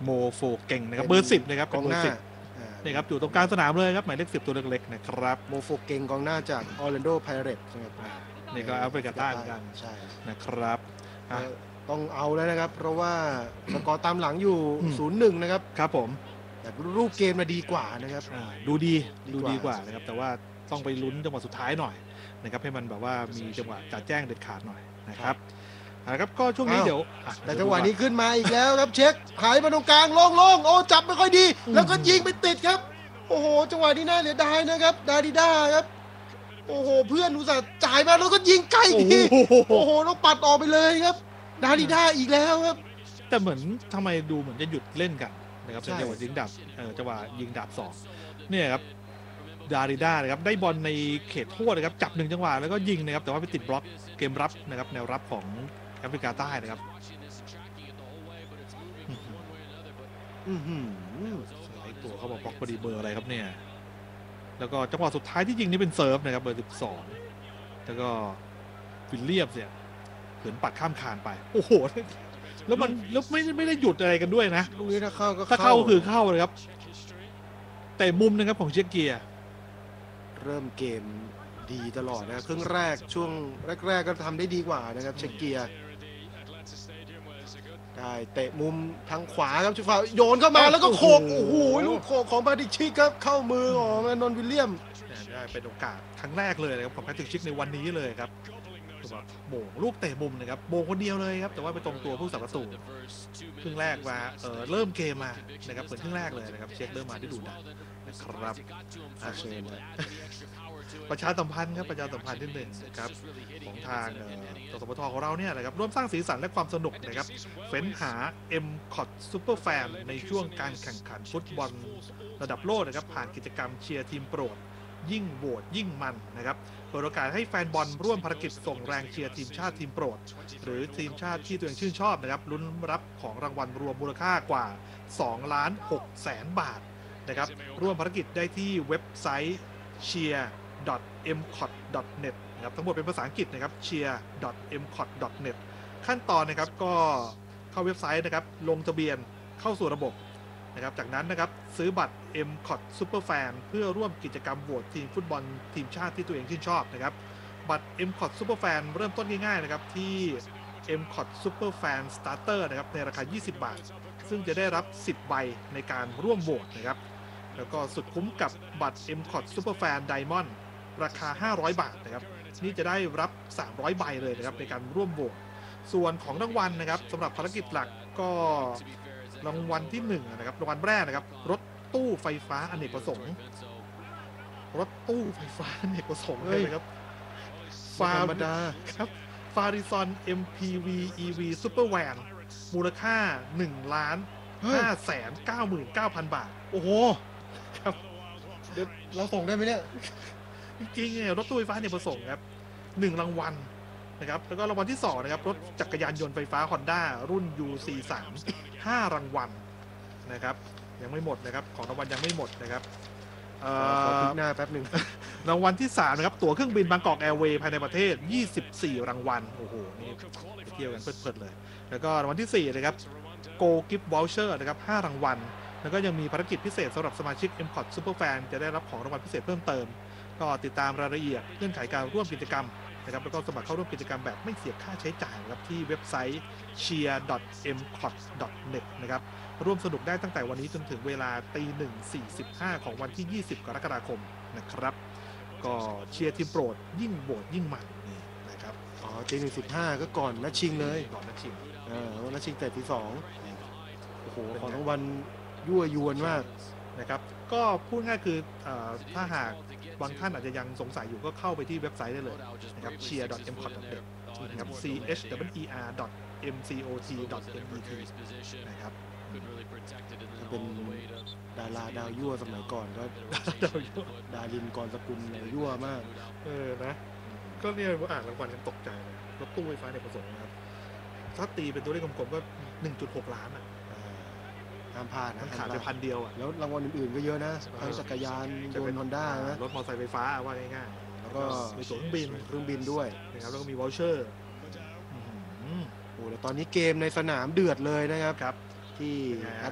โมโฟเก่งนะครับเบอร์10นะครับกองหน้านี่ครับอยู่ตรงกลางสนามเลยครับหมายเลข10ตัวเล็กๆนะครับโมโฟเก่งกองหน้าจากออร์แลนโดไพเรตส์นะครับนี่ก็แอฟริกาใต้เหมือนกันใช่นะครับต้องเอาแล้วนะครับเพราะว่าสกอร์ตามหลังอยู่ 0-1 นะครับครับผมแต่รูปเกมมาดีกว่านะครับดูดีกว่านะครับแต่ว่าต้องไปลุ้นจังหวะสุดท้ายหน่อยนะครับให้มันแบบว่ามีจังหวะจัดแจ้งเด็ดขาดหน่อยนะครับครับก็ช่วงนี้เดี๋ยวแต่จังหวะนี้ขึ้นมาอีกแล้วครับเช็คหายมาตรงกลางโล่งๆโอ้จับไม่ค่อยดีแล้วก็ยิงไปติดครับโอ้โหจังหวะนี้น่าเสียดายนะครับดาดิด้าครับโอ้โหเพื่อนอุตส่าห์จ่ายมาแล้วก็ยิงใกล้ทีโอ้โหต้องปัดออกไปเลยครับดาดิด้าอีกแล้วครับแต่เหมือนทำไมดูเหมือนจะหยุดเล่นกันนะครับจังหวะยิงดับจังหวะยิงดับ2เนี่ยครับดาริด้านะครับได้บอลในเขตโทษนะครับจับ1จังหวะแล้วก็ยิงนะครับแต่ว่าไปติดบล็อกเกมรับนะครับแนวรับของแอฟริกาใต้นะครับสไลด์ตัวเข้ามาบล็อกพอดีเบอร์อะไรครับเนี่ยแล้วก็จังหวะสุดท้ายที่ยิงนี่เป็นเซิร์ฟนะครับเบอร์12แล้วก็วิลเลียมเนี่ยเหินปัดข้ามคานไปโอ้โหแล้วไม่ได้หยุดอะไรกันด้วยนะลูกนี้ถ้าเข้าก็คือเข้าเลยครับแต่มุมนะครับของเชคเกียเริ่มเกมดีตลอดนะครึ่งแรกช่วงแรกก็ทำได้ดีกว่านะครับเชคเกียได้เตะมุมทางขวาครับชุดขวาโยนเข้ามาแล้วก็โขกโอ้โหลูกโขกของบาดิชิกครับเข้ามือของแอนนอนวิลเลียมได้เป็นโอกาสครั้งแรกเลยนะครับของแพทริกชิกในวันนี้เลยครับโมงลูกเตะมุมนะครับโมงคนเดียวเลยครับแต่ว่าไปตรงตัวผู้สับประตูครึ่งแรกมาเริ่มเกมมานะครับเหมือนครึ่งแรกเลยนะครับเช็คเริ่มมาได้ดูดันนะครับเชิญเลยประชาสัมพันธ์ครับประชาสัมพันธ์ที่1ครับของทางสปทของเราเนี่ยนะครับร่วมสร้างสีสันและความสนุกนะครับเฟ้นหา M.COT Super Fan ในช่วงการแข่งขันฟุตบอลระดับโลกนะครับผ่านกิจกรรมเชียร์ทีมโปรดยิ่งโหวตยิ่งมันนะครับเปิดโอกาสให้แฟนบอลร่วมภารกิจส่งแรงเชียร์ทีมชาติทีมโปรดหรือทีมชาติที่ตัวเองชื่นชอบนะครับลุ้นรับของรางวัลรวมมูลค่ากว่า 2,600,000 บาทนะครับร่วมภารกิจได้ที่เว็บไซต์ cheer.mcot.net นะครับทั้งหมดเป็นภาษาอังกฤษนะครับ cheer.mcot.net ขั้นตอนนะครับก็เข้าเว็บไซต์นะครับลงทะเบียนเข้าสู่ระบบนะครับจากนั้นนะครับซื้อบัตร M.COT Superfan เพื่อร่วมกิจกรรมโหวตทีมฟุตบอลทีมชาติที่ตัวเองชื่นชอบนะครับบัตร M.COT Superfan เริ่มต้นง่ายๆนะครับที่ M.COT Superfan Starter นะครับในราคา20 บาทซึ่งจะได้รับ 10 ใบในการร่วมโหวตนะครับแล้วก็สุดคุ้มกับบัตร M.COT Superfan Diamond ราคา500 บาทนะครับนี่จะได้รับ300 ใบเลยนะครับในการร่วมโหวตส่วนของรางวัลนะครับสำหรับภารกิจหลักก็รางวัลที่1นะครับรางวัลแรกนะครับรถตู้ไฟฟ้าอเนกประสงค์เลยครับธรรมดาครับฟาริซอน MPV EV Super Van มูลค่า 1,599,000 บาทโอ้โหครับเดี๋ยวเราส่งได้ไหมเนี่ยจริงๆรถตู้ไฟฟ้าอเนกประสงค์ครับ1รางวัลนะครับแล้วก็รางวัลที่2นะครับรถจักรยานยนต์ไฟฟ้า Honda รุ่น UC3 5 รางวัลนะครับยังไม่หมดนะครับของรางวัลยังไม่หมดนะครับขอพลิกหน้าแป๊บหนึ่งรางวัลที่3นะครับตั๋วเครื่องบินบางกอกแอร์เวย์ภายในประเทศ24รางวัลโอ้โหนี่ไปเที่ยวกันเพลิดๆเลยแล้วก็รางวัลที่4นะครับ Go Gift Voucher นะครับ5รางวัลแล้วก็ยังมีภารกิจพิเศษสำหรับสมาชิก M.COT Superfan จะได้รับของรางวัลพิเศษเพิ่มเติมก็ติดตามรายละเอียดเงื่อนไขการร่วมกิจกรรมนะครับแล้วก็สมัครเข้าร่วมกิจกรรมแบบไม่เสียค่าใช้จ่ายนะครับที่เว็บไซต์ cheer.mcot.net นะครับร่วมสนุกได้ตั้งแต่วันนี้จนถึงเวลา 1:45 ของวันที่ 20 กรกฎาคมนะครับก็เชียร์ทีมโปรดยิ่งโหวตยิ่งมันนี่นะครับ 1:15ก็ก่อนนัดชิงเลยก่อนนัดชิงนัดชิงแต่ที่2โอ้โหของรางวัลยั่วยวนมากนะครับก็พูดง่ายคือถ้าหากบางท่านอาจจะยังสงสัยอยู่ก็เข้าไปที่เว็บไซต์ได้เลยนะครับ cheer.mcot.net นะครับ cheer.mcot.net นะครับเป็นดาราดาวยั่วสมัยก่อนก็ดารินกรสกุลยั่วมากนะก็เนี่ยว่าอ่านรางวัลยังตกใจเลยรถตู้ไฟฟ้าเนี่ยประสงค์นะครับถ้าตีเป็นตัวเลขกลมๆก็ 1.6 ล้านห้ามพลาดนะมันขาดไป1,000 เดียวแล้วรางวัลอื่นๆก็เยอะนะทั้งจักรยานยนต์ Honda นะรถมอเตอร์ไซค์ไฟฟ้าว่าง่ายๆแล้วก็มีตั๋วเครื่องบินด้วยนะครับแล้วก็มีวอลเชอร์โอ้แล้วตอนนี้เกมในสนามเดือดเลยนะครับที่